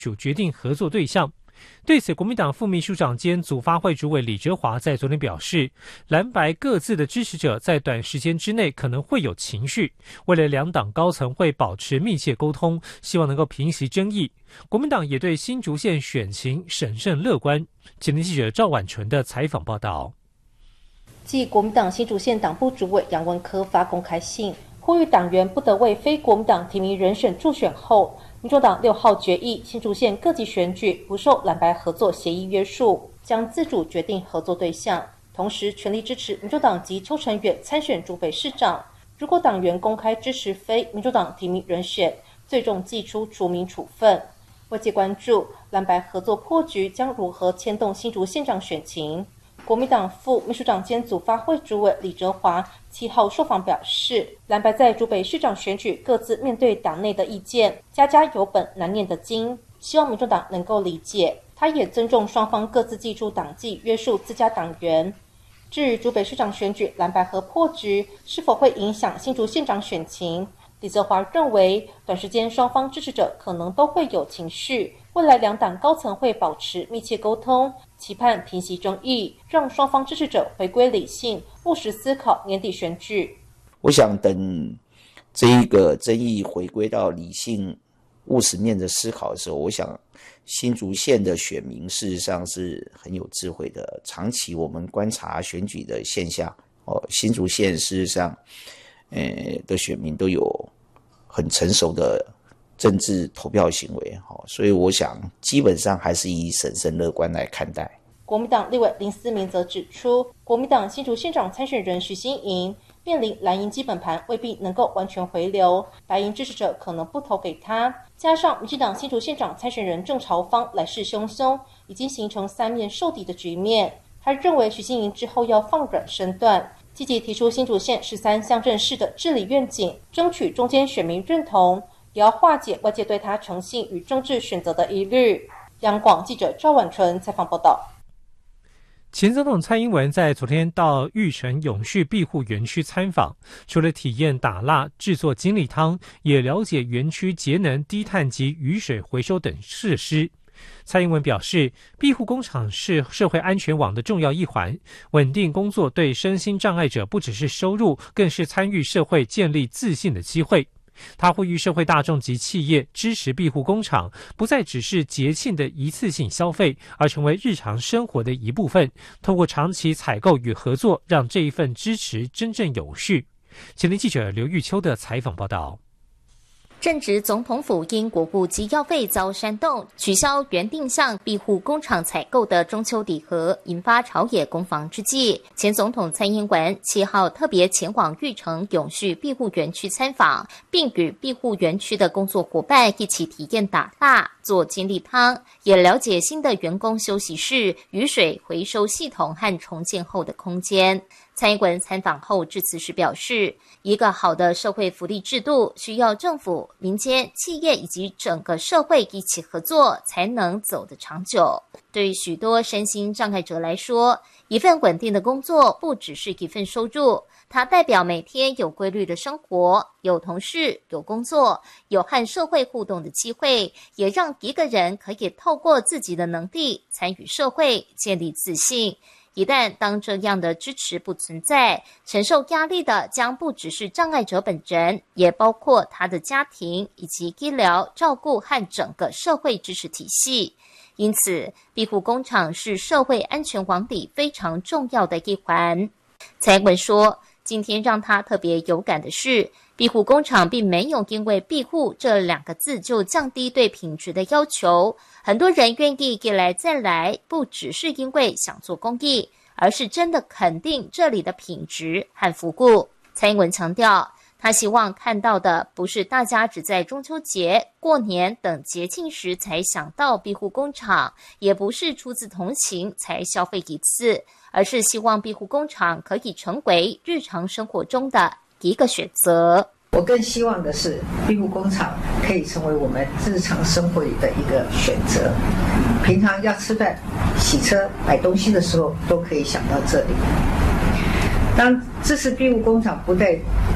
主决定合作对象。对此，国民党副秘书长兼组发会主委李哲华在昨天表示，蓝白各自的支持者在短时间之内可能会有情绪，未来两党高层会保持密切沟通，希望能够平息争议。国民党也对新竹县选情审慎乐观。前天记者赵婉纯的采访报道。 继国民党新竹县党部主委杨文科发公开信，呼吁党员不得为非国民党提名人选助选后，民众党6号决议新竹县各级选举不受蓝白合作协议约束，将自主决定合作对象，同时全力支持民众党及邱成远参选竹北市长。如果党员公开支持非民众党提名人选，最终祭出除名处分。外界关注蓝白合作破局将如何牵动新竹县长选情。国民党副秘书长兼组发会主委李哲华7号受访表示，蓝白在竹北市长选举各自面对党内的意见，家家有本难念的经，希望民众党能够理解。他也尊重双方各自祭出党纪约束自家党员。至于竹北市长选举蓝白合破局是否会影响新竹县长选情，李泽华认为短时间双方支持者可能都会有情绪，未来两党高层会保持密切沟通，期盼平息争议，让双方支持者回归理性，务实思考年底选举。 我想等这一个争议回归到理性务实面的思考的时候，我想新竹县的选民事实上是很有智慧的。长期我们观察选举的现象，新竹县事实上的选民都有很成熟的政治投票行为，所以我想基本上还是以审慎乐观来看待。 国民党立委林思明则指出，国民党新竹县长参选人徐新营面临蓝营基本盘未必能够完全回流，白营支持者可能不投给他，加上民进党新竹县长参选人郑朝芳来势汹汹，已经形成三面受敌的局面。他认为徐新营之后要放软身段，积极提出新竹县13乡镇市的治理愿景，争取中间选民认同，也要化解外界对他诚信与政治选择的疑虑。央广记者赵婉纯采访报道。 前总统蔡英文在昨天到玉成永续庇护园区参访，除了体验打蜡、制作精力汤，也了解园区节能、低碳及雨水回收等设施。蔡英文表示，庇护工厂是社会安全网的重要一环，稳定工作对身心障碍者不只是收入，更是参与社会、建立自信的机会。他呼吁社会大众及企业支持庇护工厂，不再只是节庆的一次性消费，而成为日常生活的一部分，透过长期采购与合作，让这一份支持真正有序。前天记者刘玉秋的采访报道。 正值总统府因国库机要费遭煽动，取消原定向庇护工厂采购的中秋礼盒，引发朝野攻防之际，前总统蔡英文7号特别前往玉成永续庇护园区参访，并与庇护园区的工作伙伴一起体验打蜡、做精力汤，也了解新的员工休息室、雨水回收系统和重建后的空间。蔡英文参访后致辞时表示，一个好的社会福利制度需要政府、民间、企业以及整个社会一起合作，才能走得长久。对于许多身心障碍者来说，一份稳定的工作不只是一份收入，它代表每天有规律的生活，有同事，有工作，有和社会互动的机会，也让一个人可以透过自己的能力参与社会，建立自信。一旦当这样的支持不存在，承受压力的将不只是障碍者本人，也包括他的家庭以及医疗照顾和整个社会支持体系。因此，庇护工厂是社会安全网里非常重要的一环。蔡英文说，今天让他特别有感的是，庇护工厂并没有因为庇护这2个字就降低对品质的要求，很多人愿意一来再来，不只是因为想做公益，而是真的肯定这里的品质和服务。蔡英文强调，他希望看到的不是大家只在中秋节、过年等节庆时才想到庇护工厂，也不是出自同情才消费一次，而是希望庇护工厂可以成为日常生活中的一个选择。 我更希望的是，庇护工厂可以成为我们日常生活里的一个选择。平常要吃饭、洗车、买东西的时候，都可以想到这里。当支持庇护工厂不再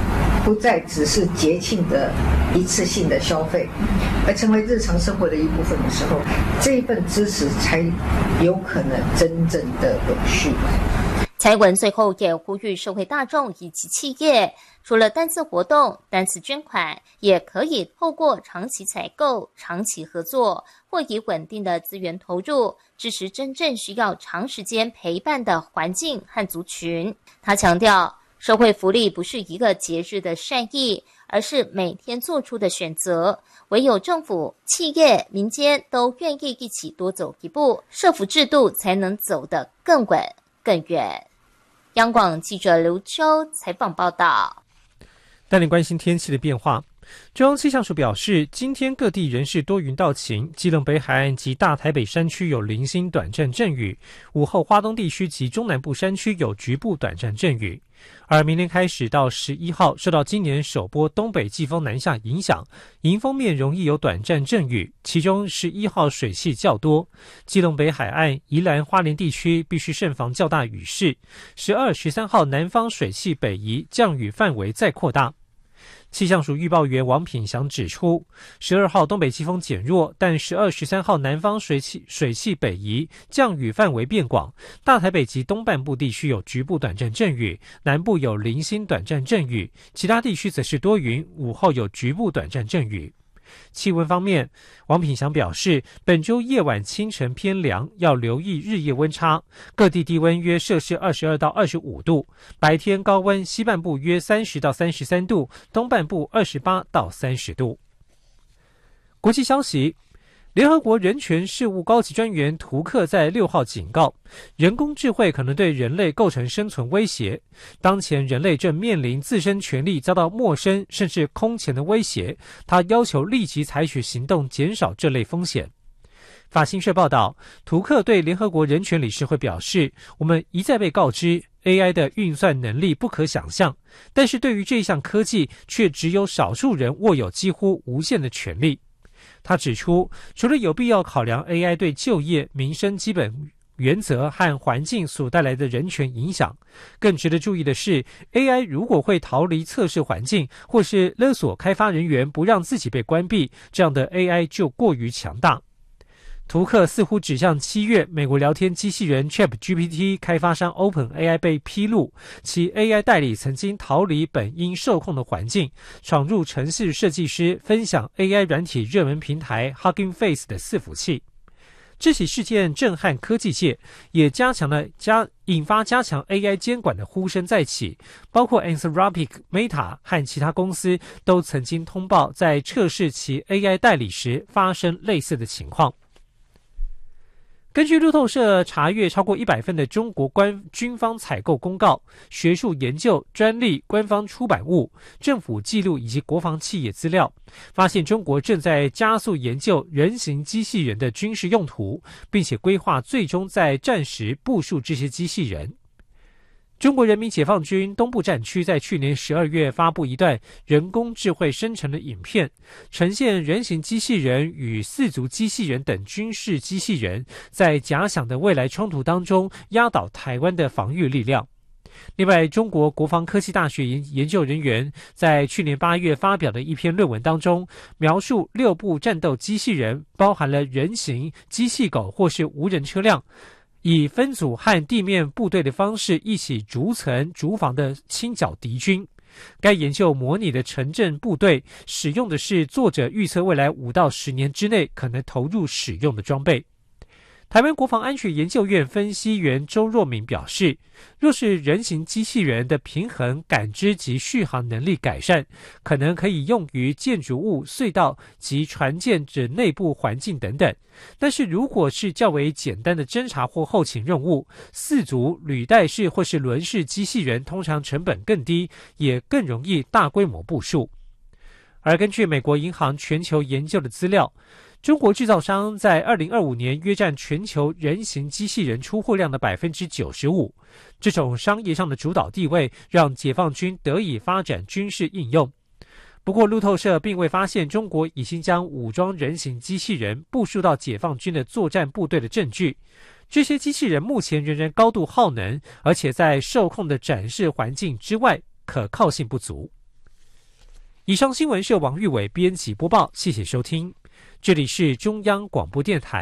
不再只是节庆的一次性的消费，而成为日常生活的一部分的时候，这一份支持才有可能真正的永续。 蔡英文最后也呼吁社会大众以及企业，除了单次活动、单次捐款，也可以透过长期采购、长期合作，或以稳定的资源投入，支持真正需要长时间陪伴的环境和族群。他强调，社会福利不是一个节日的善意，而是每天做出的选择。唯有政府、企业、民间都愿意一起多走一步，社福制度才能走得更稳、更远。央广记者刘秋采访报道。 带您关心天气的变化。中央气象署表示，今天各地仍是多云到晴，基隆北海岸及大台北山区有零星短暂阵雨，午后花东地区及中南部山区有局部短暂阵雨。而明天开始到11号，受到今年首波东北季风南下影响，迎风面容易有短暂阵雨，其中11号水汽较多，基隆北海岸、宜兰花莲地区必须慎防较大雨势。12、13号南方水汽北移，降雨范围再扩大。气象署预报员王品祥指出，12号东北季风减弱，但12、13号南方水汽北移，降雨范围变广，大台北及东半部地区有局部短暂阵雨，南部有零星短暂阵雨，其他地区则是多云，午后有局部短暂阵雨。气温方面，王品祥表示，本周夜晚清晨偏凉，要留意日夜温差，各地低温约摄氏22到25度，白天高温西半部约30到33度，东半部28到30度。国际消息，联合国人权事务高级专员图克在6号警告，人工智慧可能对人类构成生存威胁。当前人类正面临自身权利遭到陌生甚至空前的威胁，他要求立即采取行动减少这类风险。法新社报道，图克对联合国人权理事会表示，我们一再被告知 AI 的运算能力不可想象，但是对于这项科技却只有少数人握有几乎无限的权利。他指出，除了有必要考量 AI 对就业、民生基本原则和环境所带来的人权影响，更值得注意的是 AI 如果会逃离测试环境，或是勒索开发人员不让自己被关闭，这样的 AI 就过于强大。图克似乎指向7月美国聊天机器人 ChatGPT 开发商 OpenAI 被披露，其 AI 代理曾经逃离本应受控的环境，闯入程式设计师分享 AI 软体热门平台 Hugging Face 的伺服器。这起事件震撼科技界，也引发加强 AI 监管的呼声再起，包括 Anthropic、Meta 和其他公司都曾经通报在测试其 AI 代理时发生类似的情况。根据路透社查阅超过100份的中国军方采购公告、学术研究、专利、官方出版物、政府记录以及国防企业资料，发现中国正在加速研究人形机器人的军事用途，并且规划最终在战时部署这些机器人。中国人民解放军东部战区在去年12月发布一段人工智慧生成的影片，呈现人形机器人与四足机器人等军事机器人在假想的未来冲突当中压倒台湾的防御力量。另外，中国国防科技大学研究人员在去年8月发表的一篇论文当中，描述6部战斗机器人包含了人形、机器狗或是无人车辆，以分组和地面部队的方式一起逐层逐防的清剿敌军。该研究模拟的城镇部队使用的是作者预测未来5到10年之内可能投入使用的装备。台湾国防安全研究院分析员周若敏表示，若是人形机器人的平衡、感知及续航能力改善，可能可以用于建筑物、隧道及船舰之内部环境等等。但是如果是较为简单的侦察或后勤任务，四足、履带式或是轮式机器人通常成本更低，也更容易大规模部署。而根据美国银行全球研究的资料，中国制造商在2025年约占全球人形机器人出货量的 95%。 这种商业上的主导地位让解放军得以发展军事应用。不过路透社并未发现中国已经将武装人形机器人部署到解放军的作战部队的证据。这些机器人目前仍然高度耗能，而且在受控的展示环境之外可靠性不足。 以上新闻是王玉伟编辑播报，谢谢收听，这里是中央广播电台。